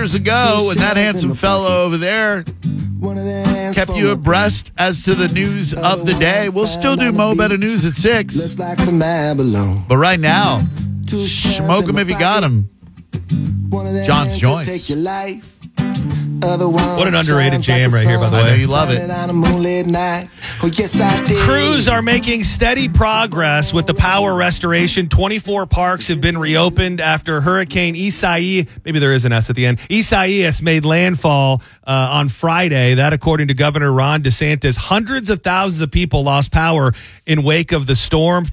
years ago when that handsome fellow over there kept you abreast as to the news of the day. We'll still do Mo Better News at 6. But right now, smoke them if you got them. John's Joints. What an underrated jam right here, by the way. I know you love it. Crews are making steady progress with the power restoration. 24 parks have been reopened after Hurricane Isaias, maybe there is an S at the end, Isaias made landfall on Friday. That, according to Governor Ron DeSantis, hundreds of thousands of people lost power in wake of the storm.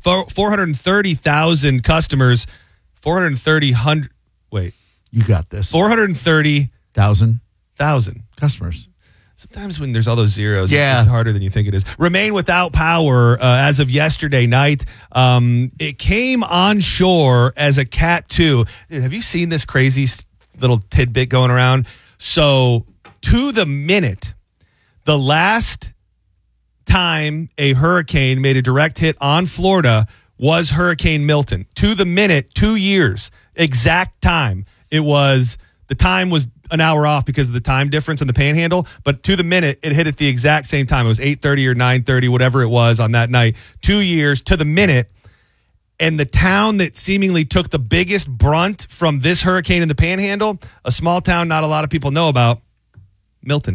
430,000 customers, 430,000. Wait. You got this. 430,000 customers. Sometimes when there's all those zeros, yeah, it's harder than you think it is. Remain without power as of yesterday night. It came on shore as a Cat 2. Dude, have you seen this crazy little tidbit going around? So, to the minute, the last time a hurricane made a direct hit on Florida was Hurricane Milton. To the minute, 2 years, exact time. The time was an hour off because of the time difference in the panhandle, but to the minute, it hit at the exact same time. It was 8:30 or 9:30, whatever it was on that night. 2 years to the minute, and the town that seemingly took the biggest brunt from this hurricane in the panhandle, a small town not a lot of people know about, Milton.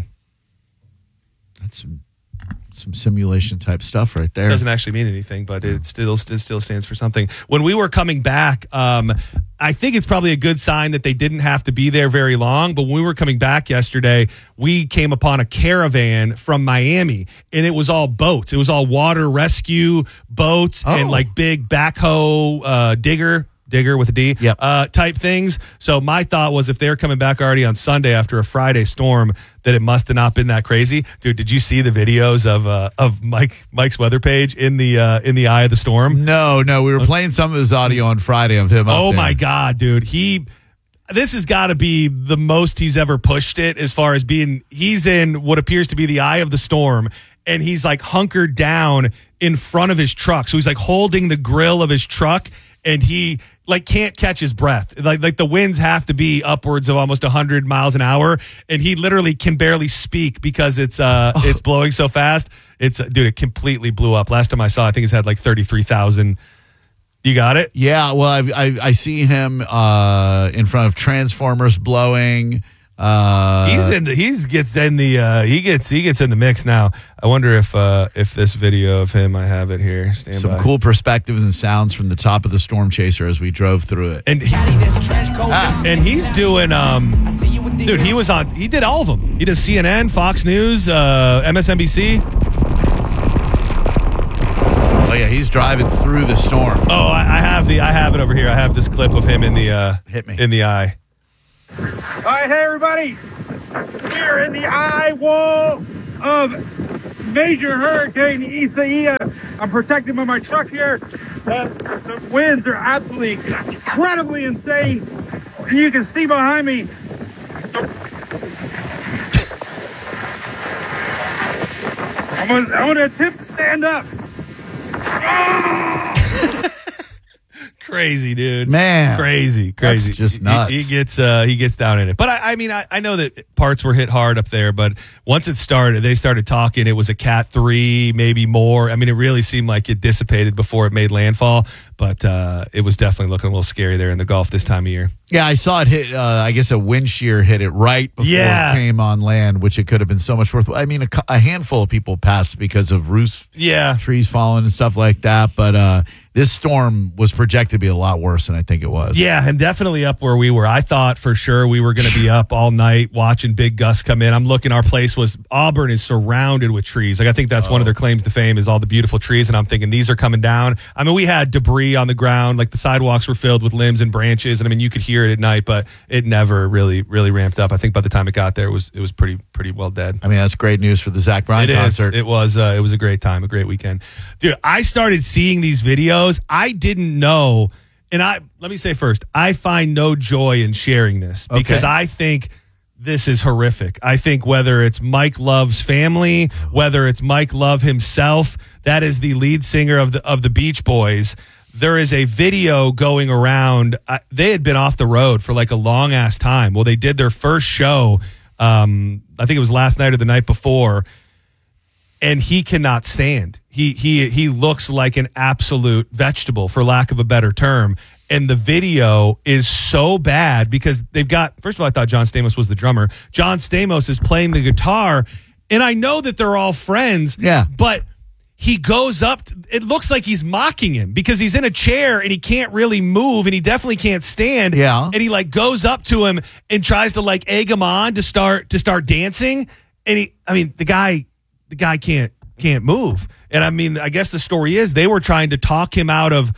That's some simulation type stuff right there. It doesn't actually mean anything, but it still stands for something. When we were coming back, I think it's probably a good sign that they didn't have to be there very long. But when we were coming back yesterday, we came upon a caravan from Miami, and it was all boats. It was all water rescue boats and like big backhoe digger with a D type things. So my thought was, if they're coming back already on Sunday after a Friday storm, that it must have not been that crazy. Dude, did you see the videos of Mike's weather page in the eye of the storm? No, we were playing some of his audio on Friday of him. Oh my God, dude, this has got to be the most he's ever pushed it as far as he's in what appears to be the eye of the storm, and he's like hunkered down in front of his truck. So he's like holding the grill of his truck, and he like can't catch his breath. Like the winds have to be upwards of almost 100 miles an hour, and he literally can barely speak because it's blowing so fast. It completely blew up. Last time I saw, I think it's had like 33,000. You got it? Yeah. Well, I see him in front of transformers blowing. He gets in the mix now. I wonder if this video of him, I have it here. Stand Some by. cool perspectives and sounds from the top of the storm chaser as we drove through it. And he's doing dude, he did all of them. He does CNN, Fox News, MSNBC. Oh yeah, he's driving through the storm. Oh, I have it over here. I have this clip of him in the in the eye. All right, hey everybody, we're in the eye wall of major Hurricane Isaias. I'm protected by my truck here. The winds are absolutely incredibly insane, and you can see behind me. I'm gonna attempt to stand up. Crazy, dude. Man. Crazy. That's just nuts. He gets down in it. But I mean, I know that parts were hit hard up there, but once it started, they started talking. It was a Cat 3, maybe more. I mean, it really seemed like it dissipated before it made landfall, but it was definitely looking a little scary there in the Gulf this time of year. Yeah, I saw it hit, I guess a wind shear hit it right before it came on land, which it could have been so much worth. I mean, a handful of people passed because of roofs, trees falling and stuff like that, but this storm was projected to be a lot worse than I think it was. Yeah, and definitely up where we were. I thought for sure we were going to be up all night watching big gusts come in. I'm looking, our place Auburn is surrounded with trees. Like I think that's one of their claims to fame is all the beautiful trees, and I'm thinking these are coming down. I mean, we had debris on the ground, like the sidewalks were filled with limbs and branches, and I mean, you could hear it at night, but it never really ramped up. I think by the time it got there, it was pretty well dead. I mean, that's great news for the Zach Bryan concert. It was a great time, a great weekend. Dude, I started seeing these videos. I didn't know, and let me say first, I find no joy in sharing this because I think this is horrific. I think whether it's Mike Love's family, whether it's Mike Love himself, that is the lead singer of the Beach Boys, there is a video going around. They had been off the road for like a long ass time. Well, they did their first show. I think it was last night or the night before, and he cannot stand. He looks like an absolute vegetable, for lack of a better term. And the video is so bad because they've got, first of all, I thought John Stamos was the drummer. John Stamos is playing the guitar, and I know that they're all friends. Yeah. But he goes up, it looks like he's mocking him because he's in a chair and he can't really move and he definitely can't stand. Yeah. And he like goes up to him and tries to like egg him on to start dancing. And the guy can't move. And I mean, I guess the story is they were trying to talk him out of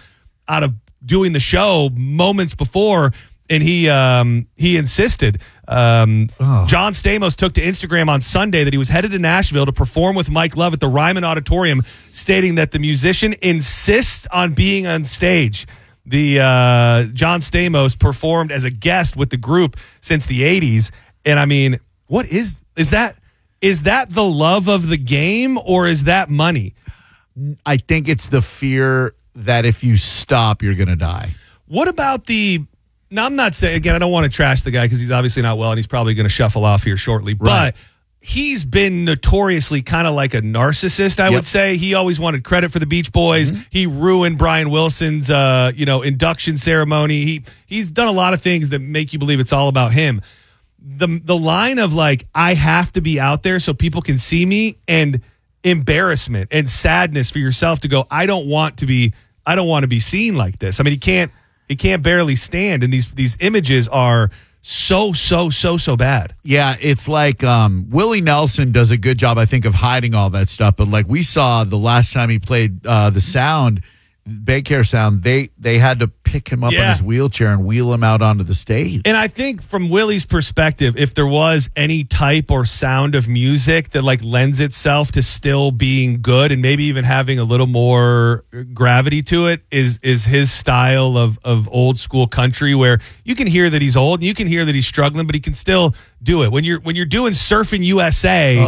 doing the show moments before, and he insisted. John Stamos took to Instagram on Sunday that he was headed to Nashville to perform with Mike Love at the Ryman Auditorium, stating that the musician insists on being on stage. The John Stamos performed as a guest with the group since the 80s. And I mean, what is that? Is that the love of the game, or is that money? I think it's the fear that if you stop, you're going to die. What about now, I'm not saying, again, I don't want to trash the guy because he's obviously not well and he's probably going to shuffle off here shortly. Right. But he's been notoriously kind of like a narcissist, I would say. He always wanted credit for the Beach Boys. Mm-hmm. He ruined Brian Wilson's, induction ceremony. He's done a lot of things that make you believe it's all about him. The line of like, I have to be out there so people can see me, and embarrassment and sadness for yourself to go, I don't want to be seen like this. I mean, he can't barely stand, and these images are so bad. Yeah, it's like Willie Nelson does a good job, I think, of hiding all that stuff. But like we saw the last time he played the Sound, Baycare Sound, they had to pick him up on his wheelchair and wheel him out onto the stage. And I think from Willie's perspective, if there was any type or sound of music that like lends itself to still being good and maybe even having a little more gravity to it, is his style of old school country, where you can hear that he's old and you can hear that he's struggling, but he can still do it. When you're doing Surfing USA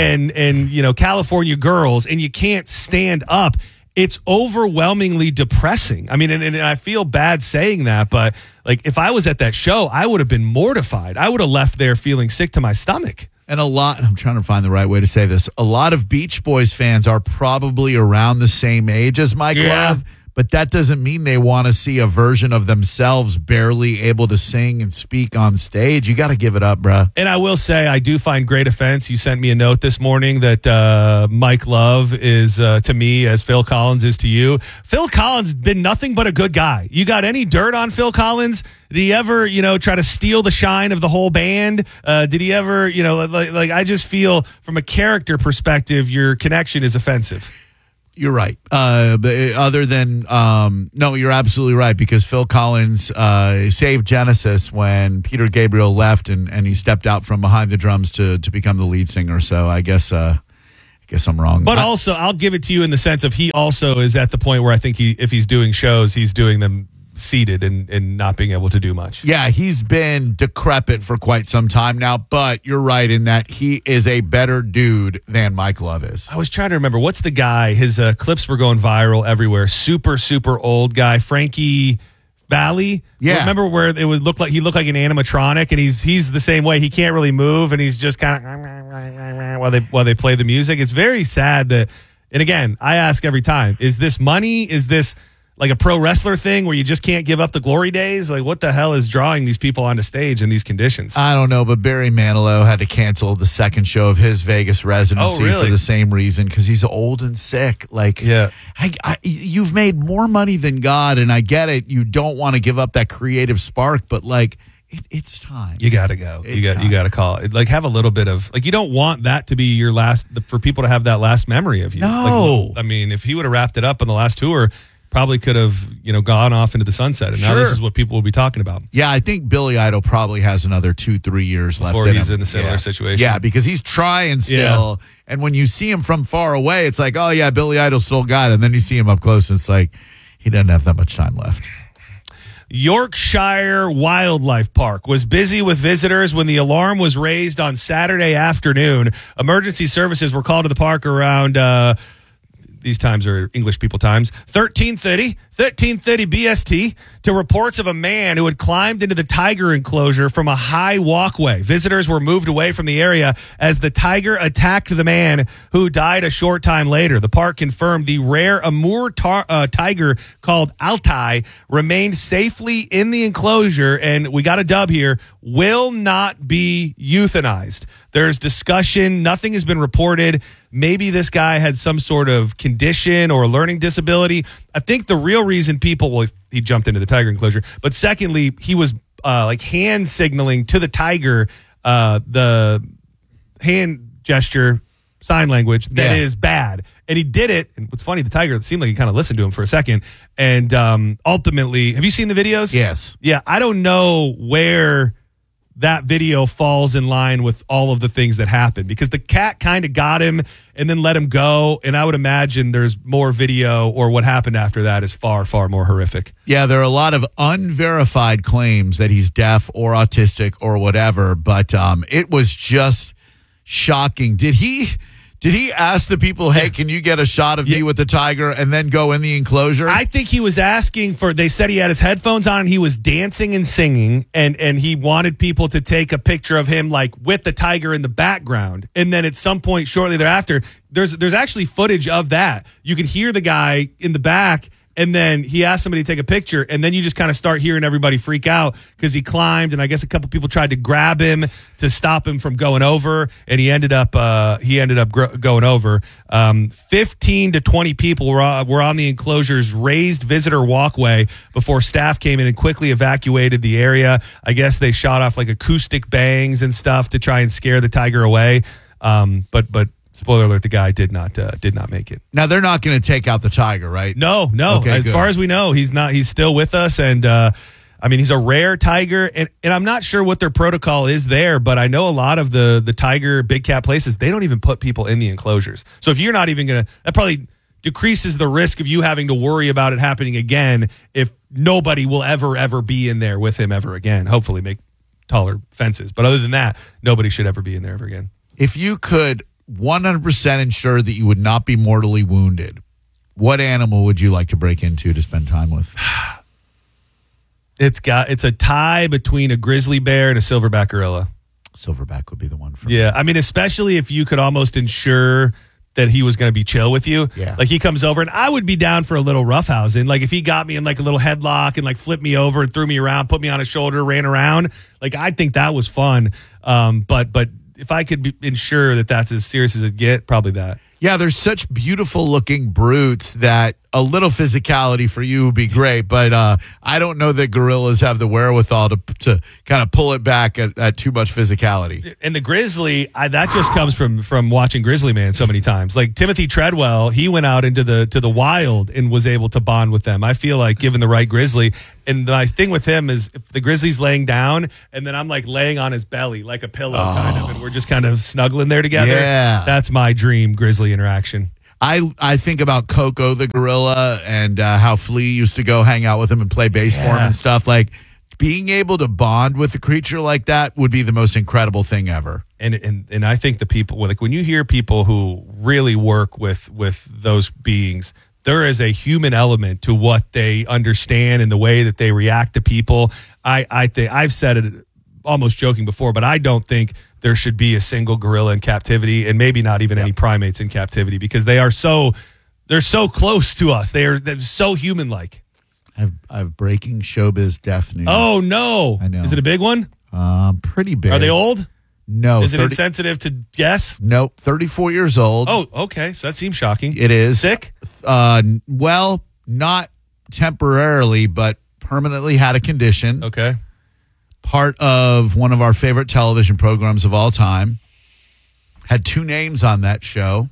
and California Girls and you can't stand up, it's overwhelmingly depressing. I mean, and I feel bad saying that, but like if I was at that show, I would have been mortified. I would have left there feeling sick to my stomach. And I'm trying to find the right way to say this, a lot of Beach Boys fans are probably around the same age as Mike Love, but that doesn't mean they want to see a version of themselves barely able to sing and speak on stage. You got to give it up, bro. And I will say, I do find great offense. You sent me a note this morning that Mike Love is to me as Phil Collins is to you. Phil Collins been nothing but a good guy. You got any dirt on Phil Collins? Did he ever, try to steal the shine of the whole band? Did he ever, I just feel from a character perspective, your connection is offensive. You're right. But other than, no, you're absolutely right, because Phil Collins saved Genesis when Peter Gabriel left and he stepped out from behind the drums to become the lead singer. So I guess I'm wrong. But also, I'll give it to you in the sense of he also is at the point where I think if he's doing shows, he's doing them seated and not being able to do much. Yeah, he's been decrepit for quite some time now, but you're right in that he is a better dude than Mike Love is. I was trying to remember, what's the guy, his clips were going viral everywhere, super old guy, Frankie Valli. Yeah. Remember where it would look like he looked like an animatronic, and he's the same way. He can't really move, and he's just kind of while they play the music. It's very sad that, and again, I ask every time, is this money? Is this like a pro wrestler thing where you just can't give up the glory days? Like, what the hell is drawing these people onto stage in these conditions? I don't know, but Barry Manilow had to cancel the second show of his Vegas residency for the same reason, because he's old and sick. Like, you've made more money than God, and I get it. You don't want to give up that creative spark, but like, it's time. You got to go. You got to call it. Like, have a little bit of, like, you don't want that to be your last, for people to have that last memory of you. No. Like, I mean, if he would have wrapped it up on the last tour, probably could have, gone off into the sunset. And now this is what people will be talking about. Yeah, I think Billy Idol probably has another 2-3 years left before in he's him. in a similar situation. Yeah, because he's trying still. Yeah. And when you see him from far away, it's like, oh, yeah, Billy Idol still got it. And then you see him up close, and it's like, he doesn't have that much time left. Yorkshire Wildlife Park was busy with visitors when the alarm was raised on Saturday afternoon. Emergency services were called to the park around these times are English people times. 1330 BST to reports of a man who had climbed into the tiger enclosure from a high walkway. Visitors were moved away from the area as the tiger attacked the man who died a short time later. The park confirmed the rare Amur tiger called Altai remained safely in the enclosure, and we got a dub here, will not be euthanized. There's discussion. Nothing has been reported. Maybe this guy had some sort of condition or learning disability. I think the real reason he jumped into the tiger enclosure. But secondly, he was like hand signaling to the tiger, the hand gesture, sign language that is bad. And he did it. And what's funny, the tiger, it seemed like he kind of listened to him for a second. And ultimately, have you seen the videos? Yes. Yeah, I don't know where that video falls in line with all of the things that happened, because the cat kind of got him and then let him go. And I would imagine there's more video, or what happened after that is far, far more horrific. Yeah, there are a lot of unverified claims that he's deaf or autistic or whatever, but it was just shocking. Did he ask the people, hey, can you get a shot of me with the tiger, and then go in the enclosure? I think he was asking for, they said he had his headphones on and he was dancing and singing, and he wanted people to take a picture of him like with the tiger in the background. And then at some point shortly thereafter, there's actually footage of that. You can hear the guy in the back, and then he asked somebody to take a picture, and then you just kind of start hearing everybody freak out because he climbed, and I guess a couple people tried to grab him to stop him from going over, and he ended up going over. 15 to 20 people were on the enclosure's raised visitor walkway before staff came in and quickly evacuated the area. I guess they shot off like acoustic bangs and stuff to try and scare the tiger away. But spoiler alert, the guy did not make it. Now, they're not going to take out the tiger, right? No. Okay, as good. far as we know, he's not. He's still with us, and he's a rare tiger, and I'm not sure what their protocol is there, but I know a lot of the tiger big cat places, they don't even put people in the enclosures. So if you're not even going to, that probably decreases the risk of you having to worry about it happening again if nobody will ever be in there with him ever again. Hopefully make taller fences. But other than that, nobody should ever be in there ever again. If you could 100% ensure that you would not be mortally wounded, what animal would you like to break into to spend time with? It's a tie between a grizzly bear and a silverback gorilla. Silverback would be the one for me. Yeah, I mean, especially if you could almost ensure that he was going to be chill with you. Yeah. Like he comes over, and I would be down for a little roughhousing. Like if he got me in like a little headlock and like flipped me over and threw me around, put me on his shoulder, ran around. Like I think that was fun. But if I could ensure that that's as serious as it get, probably that. Yeah, there's such beautiful looking brutes that a little physicality for you would be great, but I don't know that gorillas have the wherewithal to kind of pull it back at too much physicality. And the grizzly, that just comes from watching Grizzly Man so many times. Like Timothy Treadwell, he went out into the wild and was able to bond with them. I feel like given the right grizzly, and my thing with him is if the grizzly's laying down and then I'm like laying on his belly like a pillow kind of, and we're just kind of snuggling there together. Yeah. That's my dream grizzly interaction. I think about Coco the gorilla and how Flea used to go hang out with him and play bass for him and stuff. Like being able to bond with a creature like that would be the most incredible thing ever. And I think the people, like when you hear people who really work with those beings, there is a human element to what they understand and the way that they react to people. I think I've said it almost joking before, but I don't think there should be a single gorilla in captivity, and maybe not even any primates in captivity, because they're so close to us. They're so human-like. I have breaking showbiz death news. Oh no! I know. Is it a big one? Pretty big. Are they old? No. Is it insensitive to guess? Nope. 34 years old. Oh, okay. So that seems shocking. It is. Sick? Well, not temporarily, but permanently had a condition. Okay. Part of one of our favorite television programs of all time. Had 2 names on that show.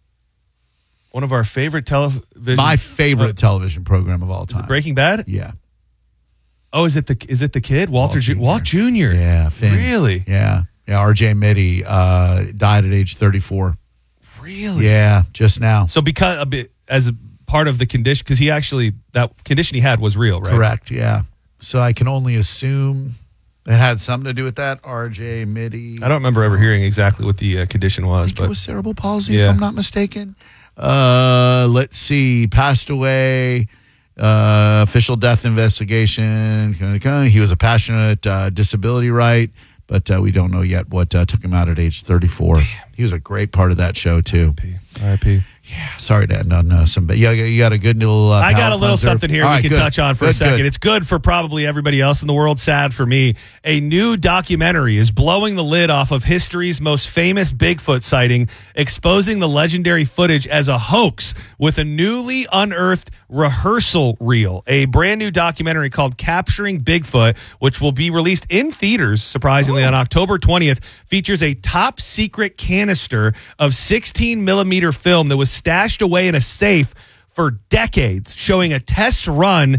One of our favorite television. My favorite television program of all time. Is it Breaking Bad? Yeah. Oh, is it the kid? Walt Jr. Yeah. Finn. Really? Yeah. R.J. Mitty died at age 34. Really? Yeah, just now. So as a part of the condition, because that condition he had was real, right? Correct, yeah. So I can only assume It had something to do with that. RJ Mitty. I don't remember ever hearing exactly what the condition was, but it was cerebral palsy, if I'm not mistaken. Let's see. Passed away. Official death investigation. He was a passionate disability right, but we don't know yet what took him out at age 34. Damn. He was a great part of that show too. R.I.P. Yeah, sorry to end on some, but you got a good little. I got a little something here we can touch on for a second. It's good for probably everybody else in the world. Sad for me. A new documentary is blowing the lid off of history's most famous Bigfoot sighting, exposing the legendary footage as a hoax with a newly unearthed rehearsal reel. A brand new documentary called Capturing Bigfoot, which will be released in theaters, surprisingly, on October 20th, features a top secret canister of 16 millimeter film that was stashed away in a safe for decades, showing a test run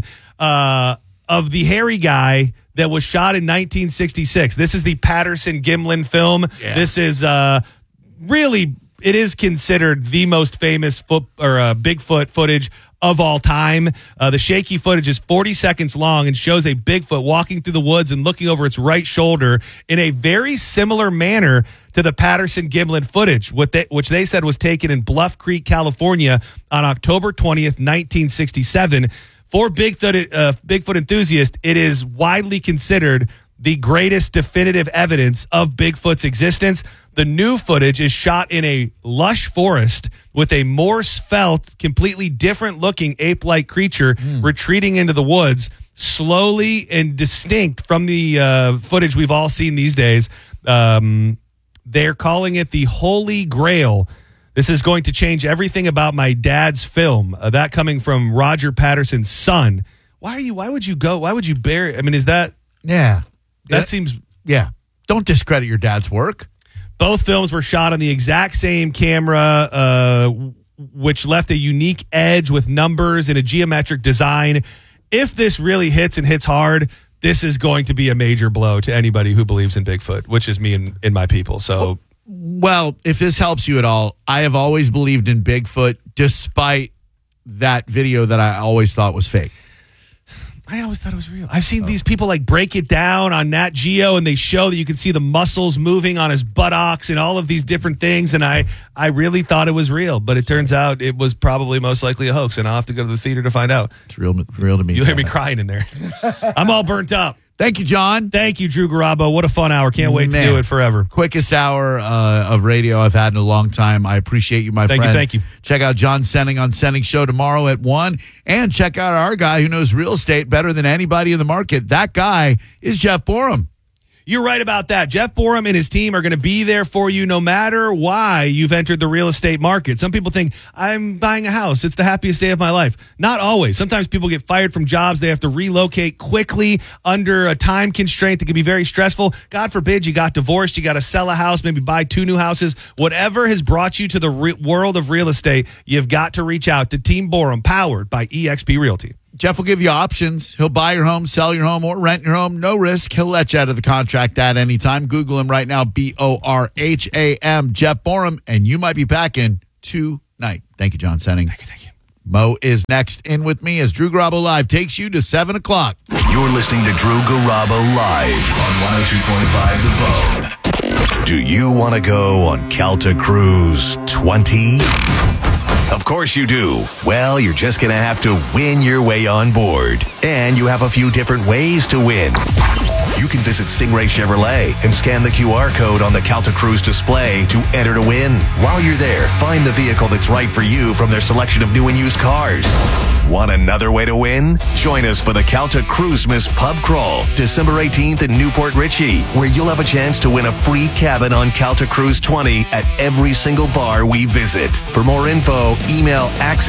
of the hairy guy that was shot in 1966. This is the Patterson-Gimlin film. Yeah. This is really, it is considered the most famous Bigfoot footage of all time. The shaky footage is 40 seconds long and shows a Bigfoot walking through the woods and looking over its right shoulder in a very similar manner to the Patterson-Gimlin footage, which they said was taken in Bluff Creek, California on October 20th, 1967. For Bigfoot enthusiasts, it is widely considered the greatest definitive evidence of Bigfoot's existence. The new footage is shot in a lush forest with a more svelte, completely different looking ape-like creature retreating into the woods, slowly and distinct from the footage we've all seen these days. They're calling it the Holy Grail. This is going to change everything about my dad's film. That coming from Roger Patterson's son. Why would you bury? I mean, is that? Yeah. That seems. Yeah. Don't discredit your dad's work. Both films were shot on the exact same camera, which left a unique edge with numbers and a geometric design. If this really hits and hits hard, this is going to be a major blow to anybody who believes in Bigfoot, which is me and my people. So, well, if this helps you at all, I have always believed in Bigfoot, despite that video that I always thought was fake. I always thought it was real. I've seen these people like break it down on Nat Geo, and they show that you can see the muscles moving on his buttocks and all of these different things. And I really thought it was real, but it turns out it was probably most likely a hoax, and I'll have to go to the theater to find out. It's real to me. You'll hear me crying in there. I'm all burnt up. Thank you, John. Thank you, Drew Garabo. What a fun hour. Can't wait to do it forever. Quickest hour of radio I've had in a long time. I appreciate you, my friend. Thank you. Check out John Senning on Senning Show tomorrow at 1. And check out our guy who knows real estate better than anybody in the market. That guy is Jeff Borum. You're right about that. Jeff Borum and his team are going to be there for you no matter why you've entered the real estate market. Some people think, I'm buying a house. It's the happiest day of my life. Not always. Sometimes people get fired from jobs. They have to relocate quickly under a time constraint that can be very stressful. God forbid you got divorced. You got to sell a house, maybe buy 2 new houses. Whatever has brought you to the world of real estate, you've got to reach out to Team Borum, powered by eXp Realty. Jeff will give you options. He'll buy your home, sell your home, or rent your home. No risk. He'll let you out of the contract at any time. Google him right now, Borham, Jeff Borum, and you might be packing tonight. Thank you, John Senning. Thank you. Mo is next in with me as Drew Garabo Live takes you to 7 o'clock. You're listening to Drew Garabo Live on 102.5 The Bone. Do you want to go on Calta Cruise 20? Of course you do. Well, you're just going to have to win your way on board. And you have a few different ways to win. You can visit Stingray Chevrolet and scan the QR code on the Calta Cruise display to enter to win. While you're there, find the vehicle that's right for you from their selection of new and used cars. Want another way to win? Join us for the Calta Cruisemas Pub Crawl, December 18th in Newport Richey, where you'll have a chance to win a free cabin on Calta Cruise 20 at every single bar we visit. For more info, email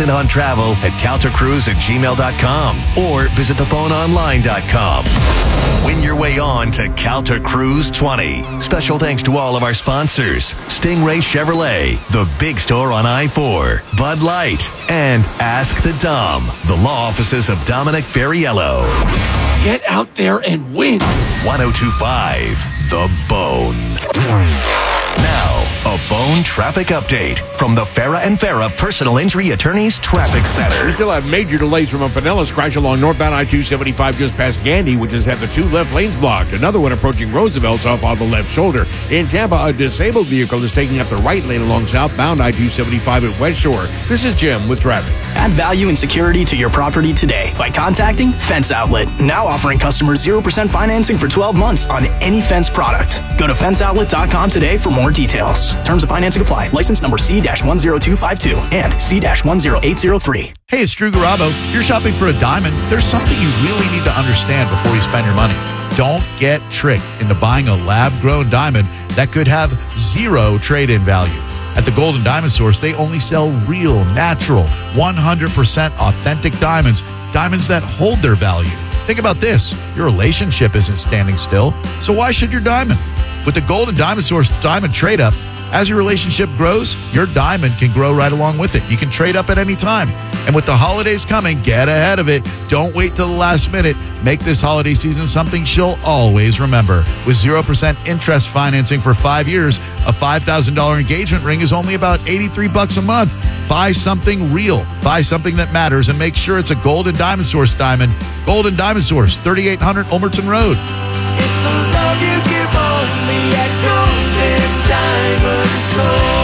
accentontravel@caltacruise@gmail.com or visit theboneonline.com. Win your way on to Calta Cruise 20. Special thanks to all of our sponsors: Stingray Chevrolet, The Big Store on I-4, Bud Light, and Ask the Dom, the law offices of Dominic Ferriello. Get out there and win. 102.5 The Bone. Now, a Bone traffic update from the Farah and Farah Personal Injury Attorneys Traffic Center. We still have major delays from a Pinellas crash along northbound I-275 just past Gandy, which has had the 2 left lanes blocked. Another one approaching Roosevelt's off on the left shoulder. In Tampa, a disabled vehicle is taking up the right lane along southbound I-275 at West Shore. This is Jim with traffic. Add value and security to your property today by contacting Fence Outlet. Now offering customers 0% financing for 12 months on any Fence product. Go to fenceoutlet.com today for more details. Terms of financing apply. License number C-10252 and C-10803. Hey, it's Drew Garabo. If you're shopping for a diamond, there's something you really need to understand before you spend your money. Don't get tricked into buying a lab-grown diamond that could have 0 trade-in value. At the Golden Diamond Source, they only sell real, natural, 100% authentic diamonds, diamonds that hold their value. Think about this. Your relationship isn't standing still, so why should your diamond? With the Golden Diamond Source Diamond Trade-Up, as your relationship grows, your diamond can grow right along with it. You can trade up at any time. And with the holidays coming, get ahead of it. Don't wait till the last minute. Make this holiday season something she'll always remember. With 0% interest financing for 5 years, a $5,000 engagement ring is only about $83 a month. Buy something real. Buy something that matters, and make sure it's a Golden Diamond Source diamond. Golden Diamond Source, 3800 Ulmerton Road. It's the love you give only at Golden Diamond Source.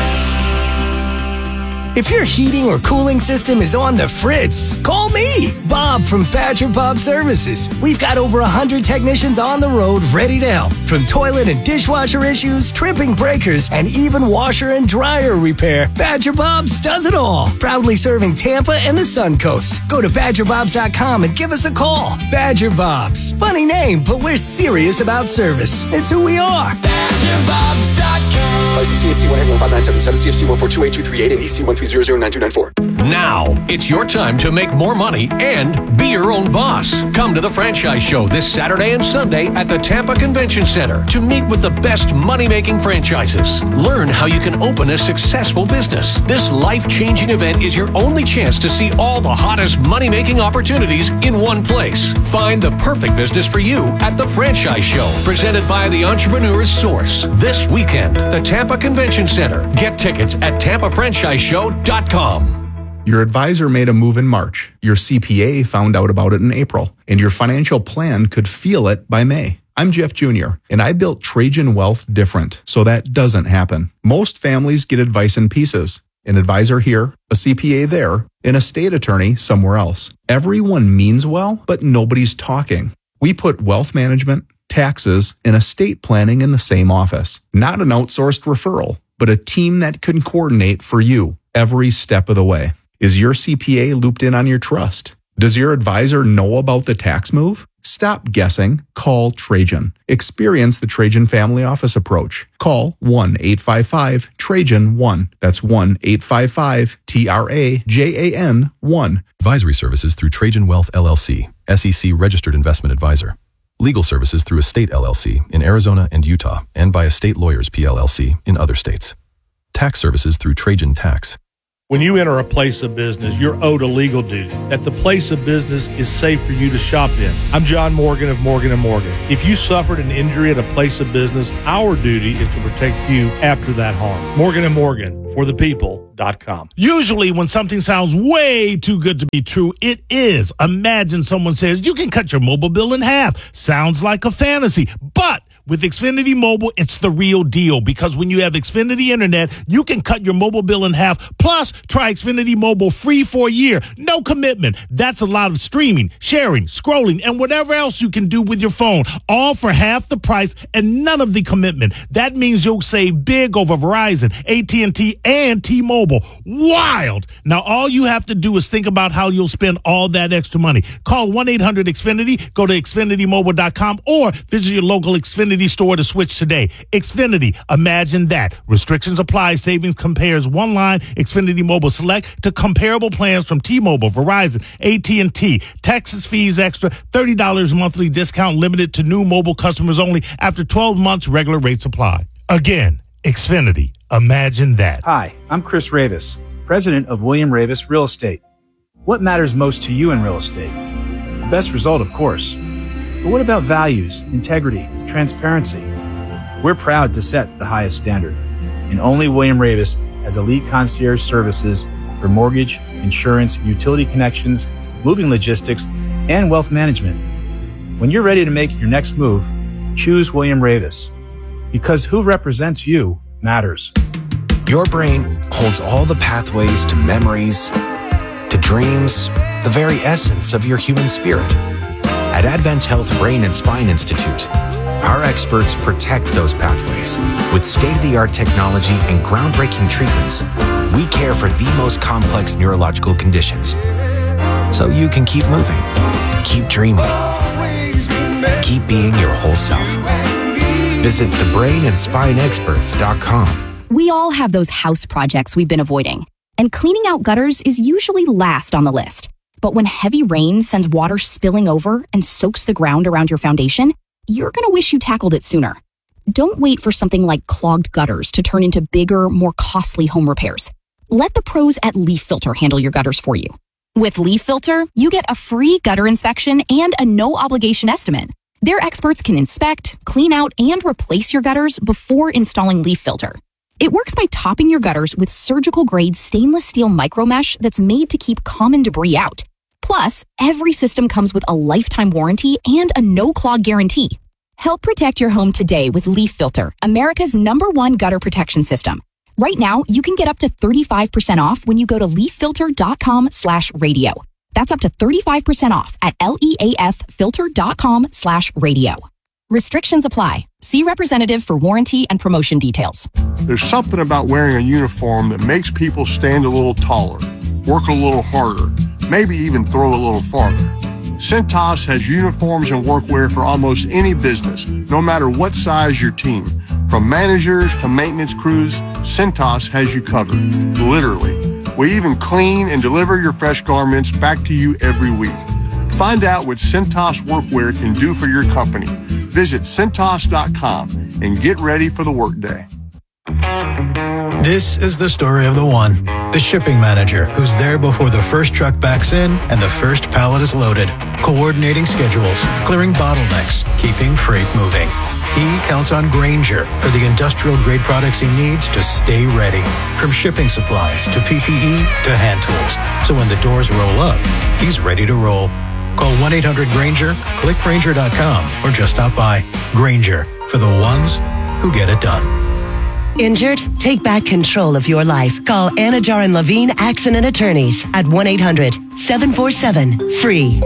If your heating or cooling system is on the fritz, call me, Bob from Badger Bob Services. We've got over 100 technicians on the road ready to help. From toilet and dishwasher issues, tripping breakers, and even washer and dryer repair, Badger Bob's does it all. Proudly serving Tampa and the Sun Coast. Go to BadgerBobs.com and give us a call. Badger Bobs. Funny name, but we're serious about service. It's who we are. BadgerBobs.com. License CSC 11597, CFC 1428238, and EC 1309294. Now, it's your time to make more money and be your own boss. Come to the Franchise Show this Saturday and Sunday at the Tampa Convention Center to meet with the best money-making franchises. Learn how you can open a successful business. This life-changing event is your only chance to see all the hottest money-making opportunities in one place. Find the perfect business for you at the Franchise Show, presented by the Entrepreneur's Source. This weekend, the Tampa Convention Center. Get tickets at TampaFranchiseShow.com. Your advisor made a move in March. Your CPA found out about it in April, and your financial plan could feel it by May. I'm Jeff Jr., and I built Trajan Wealth different, so that doesn't happen. Most families get advice in pieces. An advisor here, a CPA there, and a state attorney somewhere else. Everyone means well, but nobody's talking. We put wealth management, taxes, and estate planning in the same office. Not an outsourced referral, but a team that can coordinate for you every step of the way. Is your CPA looped in on your trust? Does your advisor know about the tax move? Stop guessing. Call Trajan. Experience the Trajan Family Office approach. Call 1-855-TRAJAN-1. That's 1-855-TRAJAN-1. Advisory services through Trajan Wealth LLC, SEC registered investment advisor. Legal services through Estate LLC in Arizona and Utah, and by Estate Lawyers PLLC in other states. Tax services through Trajan Tax. When you enter a place of business, you're owed a legal duty that the place of business is safe for you to shop in. I'm John Morgan of Morgan & Morgan. If you suffered an injury at a place of business, our duty is to protect you after that harm. Morgan & Morgan, for the people.com. Usually when something sounds way too good to be true, it is. Imagine someone says, you can cut your mobile bill in half. Sounds like a fantasy, but with Xfinity Mobile, it's the real deal, because when you have Xfinity Internet, you can cut your mobile bill in half. Plus, try Xfinity Mobile free for a year. No commitment. That's a lot of streaming, sharing, scrolling, and whatever else you can do with your phone, all for half the price and none of the commitment. That means you'll save big over Verizon, AT&T, and T-Mobile. Wild! Now, all you have to do is think about how you'll spend all that extra money. Call 1-800-XFINITY, go to XfinityMobile.com, or visit your local Xfinity store to switch today. Xfinity, imagine that. Restrictions apply. Savings compares one line Xfinity Mobile Select to comparable plans from T-Mobile, Verizon, AT&T. Taxes, fees extra, $30 monthly discount limited to new mobile customers only. After 12 months, regular rates apply. Again, Xfinity, imagine that. Hi, I'm Chris Ravis, president of William Ravis Real Estate. What matters most to you in real estate? The best result, of course. But what about values, integrity, transparency? We're proud to set the highest standard. and only William Ravis has elite concierge services for mortgage, insurance, utility connections, moving logistics, and wealth management. When you're ready to make your next move, choose William Ravis. Because who represents you matters. Your brain holds all the pathways to memories, to dreams, the very essence of your human spirit. At Advent Health Brain and Spine Institute, our experts protect those pathways. With state-of-the-art technology and groundbreaking treatments, we care for the most complex neurological conditions. So you can keep moving, keep dreaming, keep being your whole self. Visit thebrainandspineexperts.com. We all have those house projects we've been avoiding, and cleaning out gutters is usually last on the list. But when heavy rain sends water spilling over and soaks the ground around your foundation, you're going to wish you tackled it sooner. Don't wait for something like clogged gutters to turn into bigger, more costly home repairs. Let the pros at Leaf Filter handle your gutters for you. With Leaf Filter, you get a free gutter inspection and a no-obligation estimate. Their experts can inspect, clean out, and replace your gutters before installing Leaf Filter. It works by topping your gutters with surgical-grade stainless steel micromesh that's made to keep common debris out. Plus, every system comes with a lifetime warranty and a no-clog guarantee. Help protect your home today with Leaf Filter, America's #1 gutter protection system. Right now, you can get up to 35% off when you go to leaffilter.com/radio. That's up to 35% off at leaffilter.com/radio. Restrictions apply. See representative for warranty and promotion details. There's something about wearing a uniform that makes people stand a little taller, work a little harder, maybe even throw a little farther. Cintas has uniforms and workwear for almost any business, no matter what size your team. From managers to maintenance crews, Cintas has you covered, literally. We even clean and deliver your fresh garments back to you every week. Find out what Cintas Workwear can do for your company. Visit Cintas.com and get ready for the workday. This is the story of the one, the shipping manager, who's there before the first truck backs in and the first pallet is loaded, coordinating schedules, clearing bottlenecks, keeping freight moving. He counts on Grainger for the industrial-grade products he needs to stay ready, from shipping supplies to PPE to hand tools. So when the doors roll up, he's ready to roll. Call 1-800-GRAINGER, click Grainger.com, or just stop by. Grainger, for the ones who get it done. Injured? Take back control of your life. Call Anajar and Levine Accident Attorneys at 1-800-747-FREE.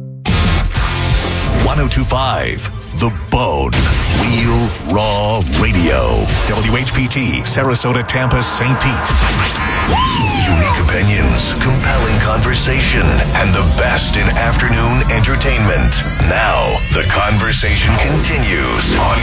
1025 The Bone. Real Raw Radio. WHPT, Sarasota, Tampa, St. Pete. Unique opinions, compelling conversation, and the best in afternoon entertainment. Now, the conversation continues on